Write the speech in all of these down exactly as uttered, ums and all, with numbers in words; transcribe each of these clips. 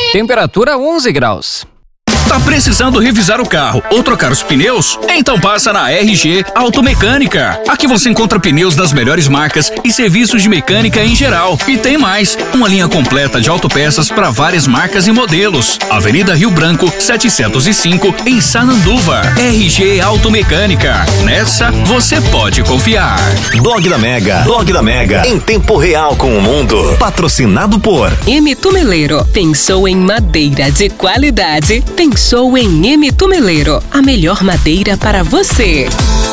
Temperatura onze graus. Tá precisando revisar o carro ou trocar os pneus? Então passa na R G Automecânica. Aqui você encontra pneus das melhores marcas e serviços de mecânica em geral. E tem mais, uma linha completa de autopeças para várias marcas e modelos. Avenida Rio Branco, setecentos e cinco, em Sananduva. R G Automecânica. Nessa, você pode confiar. Blog da Mega. Blog da Mega. Em tempo real com o mundo. Patrocinado por M. Tumeleiro. Pensou em madeira de qualidade? Pensou em M. Tumeleiro, a melhor madeira para você.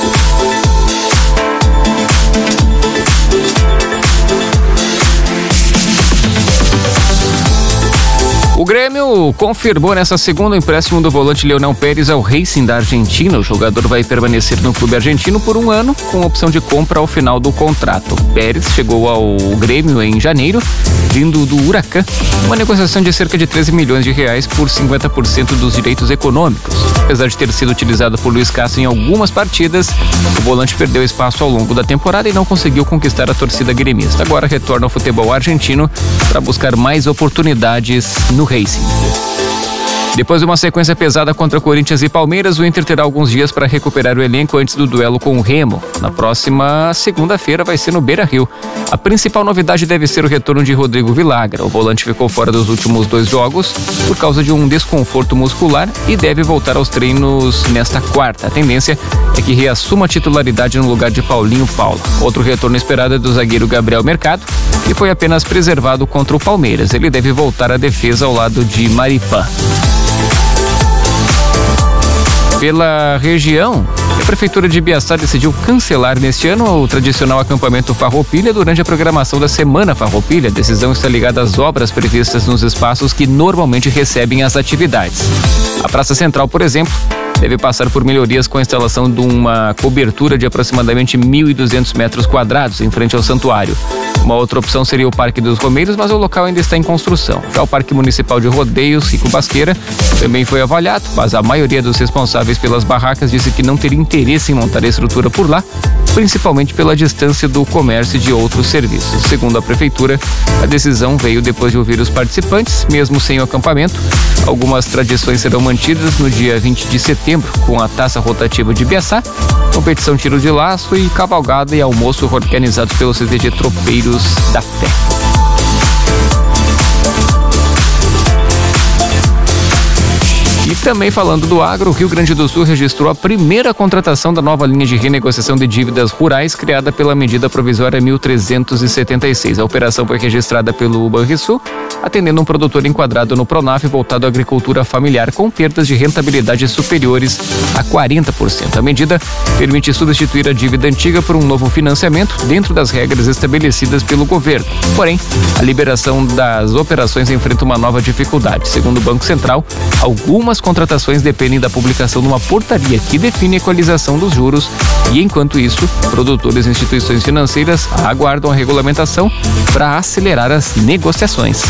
O Grêmio confirmou nessa segunda o empréstimo do volante Leonel Pérez ao Racing da Argentina. O jogador vai permanecer no clube argentino por um ano, com opção de compra ao final do contrato. Pérez chegou ao Grêmio em janeiro, vindo do Huracan, uma negociação de cerca de treze milhões de reais por cinquenta por cento dos direitos econômicos. Apesar de ter sido utilizado por Luiz Castro em algumas partidas, o volante perdeu espaço ao longo da temporada e não conseguiu conquistar a torcida gremista. Agora retorna ao futebol argentino para buscar mais oportunidades no Racing. Depois de uma sequência pesada contra Corinthians e Palmeiras, o Inter terá alguns dias para recuperar o elenco antes do duelo com o Remo. Na próxima segunda-feira vai ser no Beira-Rio. A principal novidade deve ser o retorno de Rodrigo Villagra. O volante ficou fora dos últimos dois jogos por causa de um desconforto muscular e deve voltar aos treinos nesta quarta. A tendência é que reassuma a titularidade no lugar de Paulinho Paulo. Outro retorno esperado é do zagueiro Gabriel Mercado, que foi apenas preservado contra o Palmeiras. Ele deve voltar à defesa ao lado de Maripã. Pela região, a Prefeitura de Ibiaçá decidiu cancelar neste ano o tradicional acampamento Farroupilha durante a programação da Semana Farroupilha. A decisão está ligada às obras previstas nos espaços que normalmente recebem as atividades. A Praça Central, por exemplo, deve passar por melhorias com a instalação de uma cobertura de aproximadamente mil e duzentos metros quadrados em frente ao santuário. Uma outra opção seria o Parque dos Romeiros, mas o local ainda está em construção. Já o Parque Municipal de Rodeios, Rico Basqueira, também foi avaliado, mas a maioria dos responsáveis pelas barracas disse que não teria interesse em montar a estrutura por lá, principalmente pela distância do comércio e de outros serviços. Segundo a Prefeitura, a decisão veio depois de ouvir os participantes, mesmo sem o acampamento. Algumas tradições serão mantidas no dia vinte de setembro, com a Taça Rotativa de Ibiaçá, competição tiro de laço e cavalgada e almoço organizados pelo C T G Tropeiros da Fé. E também falando do agro, o Rio Grande do Sul registrou a primeira contratação da nova linha de renegociação de dívidas rurais criada pela medida provisória mil trezentos e setenta e seis. A operação foi registrada pelo Banrisul, atendendo um produtor enquadrado no Pronaf voltado à agricultura familiar com perdas de rentabilidade superiores a quarenta por cento. A medida permite substituir a dívida antiga por um novo financiamento dentro das regras estabelecidas pelo governo. Porém, a liberação das operações enfrenta uma nova dificuldade. Segundo o Banco Central, algumas contratações dependem da publicação de uma portaria que define a equalização dos juros e, enquanto isso, produtores e instituições financeiras aguardam a regulamentação para acelerar as negociações.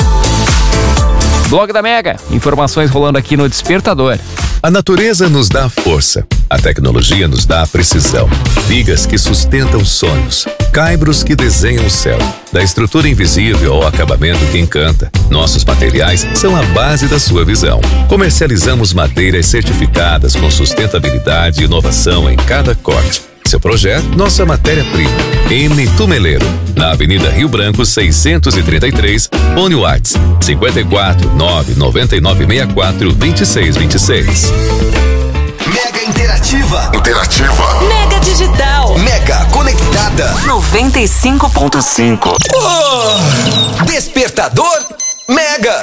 Blog da Mega, informações rolando aqui no Despertador. A natureza nos dá força, a tecnologia nos dá precisão, vigas que sustentam sonhos, caibros que desenham o céu. Da estrutura invisível ao acabamento que encanta, nossos materiais são a base da sua visão. Comercializamos madeiras certificadas com sustentabilidade e inovação em cada corte. Seu projeto, nossa matéria-prima. M. Tumeleiro, na Avenida Rio Branco, seiscentos e trinta e três, Fone WhatsApp cinco quatro nove nove nove seis quatro dois seis dois seis. Mega Interativa. Interativa. Mega Digital. Mega Conectada. noventa e cinco ponto cinco. Oh, Despertador Mega.